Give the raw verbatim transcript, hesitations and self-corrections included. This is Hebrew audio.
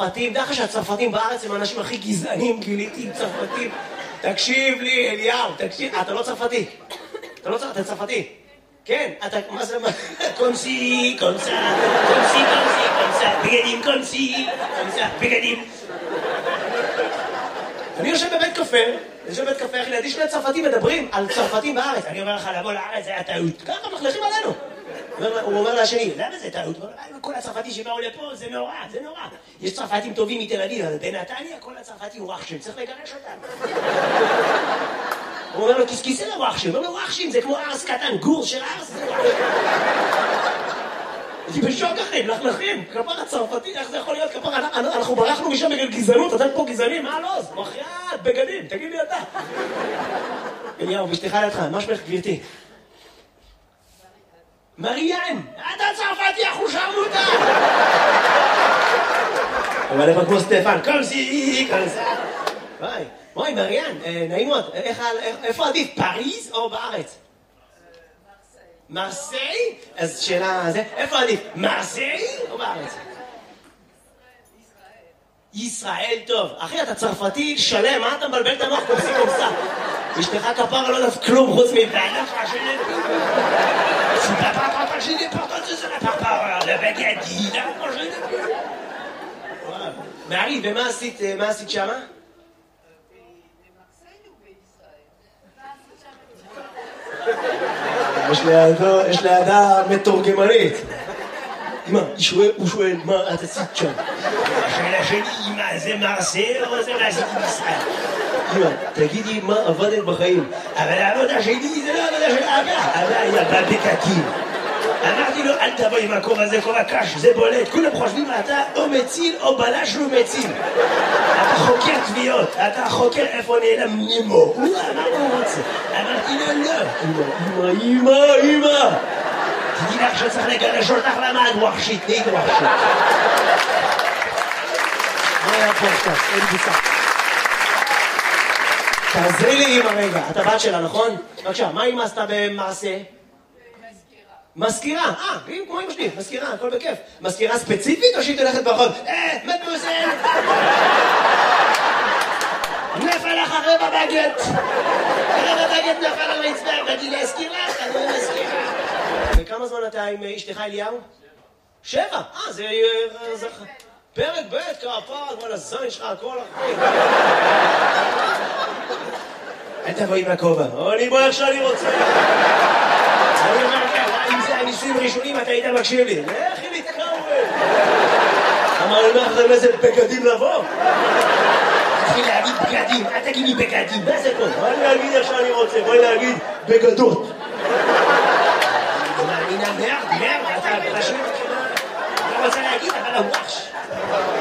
צרפתים, דרך שהצרפתים בארץ הם האנשים הכי גזענים, גיליתי צרפתים. תקשיב לי, אליהו, תקשיב, אתה לא צרפתי. אתה לא צרפתי, אתה צרפתי. כן, אתה, מה זה, קונסי, קונסה, קונסי, קונסי, קונסה, בגדים, קונסי, קונסה, בגדים. אני יושב בבית קפה, אני יושב בבית קפה, אחי, שני צרפתים מדברים על צרפתים בארץ. אני אומר לך, לבוא לארץ, זה היה טעות. ככה מחלכים עלינו. הוא אומר לשני, למה זה טעות? כל הצרפתים שבאו לפה, זה נורא, זה נורא. יש צרפתים טובים מתל אביב, אבל בנתניה כל הצרפתים וואחשים, צריך לגרש אותם. הוא אומר לו, כיסכיסי לא וואחשים, הוא אומר לו, וואחשים, זה כמו ארס קטן, גור של ארס, זה וואחשים. אני בשוק אחרים, לחלכים, כפר הצרפתי, איך זה יכול להיות? כפר, אנחנו ברחנו משם בגלל גזענות, אתם פה גזענים, מה לא? מחיית, בגדים, תגיד לי אתה. אליהו, בשתיך לידך, מה שמך גבירתי? מריאן, אתה צרפתי, אנחנו שרמוטה! אבל איפה כמו סטפן, קומסי, קומסה. וואי, וואי, מריאן, נעים מאוד, איפה עדיף, פריז או בארץ? מרסיי? אז שאלה זה, איפה עדיף, מרסיי או בארץ? ישראל, טוב. אחי, אתה צרפתי שלם, מה אתה מבלבל את המוח קומסי קומסה? אשתך כפרה לא דף כלום חוץ מבעלה פרשנת. C'est pas papa que j'ai des portes, c'est la papa, le bagadi, là, quand j'ai des portes. Marie, ומה עשית, מה עשית שמה? יש לידה מתורגמנית. אמא, הוא שואל, מה את עשית שם? השאלה שלי, אמא, זה מרסיי או זה מה עשיתי בישראל? אמא, תגידי מה עבדת בחיים. אבל העבודה שלי זה לא עבודה של אבא. אבא היה בבקקים. אמרתי לו, אל תבוא עם הקור הזה, קור הקש, זה בולט. כולם חושבים, אתה או מציל או בלש לא מציל. אתה חוקר תביעות, אתה חוקר איפה נעלם נימו. הוא אמר מה הוא רוצה. אמרתי לו, לא. אמא, אמא, אמא. תדעי לך שצריך לגרש אותך למה את ווחשית, נהיית ווחשית. מה היה פה עכשיו? אין בוצע. תעזרי לי אמא רגע, אתה בת שלה, נכון? בבקשה, מה אמא עשתה במעשה? מזכירה, אה, כמו אמא שלי, מזכירה, הכל בכיף. מזכירה ספציפית או שהיא תלכת ברחוב? אה, מדמוזל! נפל לך רבע בגט! רבע בגט נפל על רצפה, באתי להזכיר לך, אני מזכירה. וכמה זמן אתה עם אשתך אליהו? שבע, אה, זה... פרק ב' כפר, כל הזין שלך, הכל אחרי. אל תבוא עם הכובע, אני בוא איך שאני רוצה. אני אומר ככה, אם זה הניסויים ראשונים, אתה היית מקשיב לי. איך היא מתקרב? אמר לי, מה לכם איזה בגדים לבוא? תתחיל להגיד בגדים, אל תגיד לי בגדים, מה זה פה? בואי להגיד איך שאני רוצה, בואי להגיד בגדות. אני מאמינה מרד, מרד, אתה פשוט... אני לא רוצה להגיד, אבל הוואש.